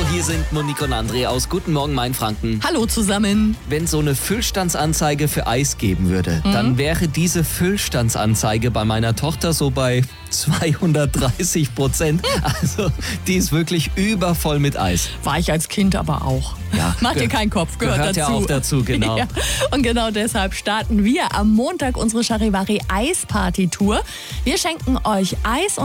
Hier sind Monique und André aus Guten Morgen Mainfranken. Hallo zusammen. Wenn es so eine Füllstandsanzeige für Eis geben würde, dann wäre diese Füllstandsanzeige bei meiner Tochter so bei 230%. Also die ist wirklich übervoll mit Eis. War ich als Kind aber auch. Ja, Mach dir keinen Kopf, gehört dazu. ja auch dazu, genau. Ja. Und genau deshalb starten wir am Montag unsere Charivari Eisparty-Tour. Wir schenken euch Eis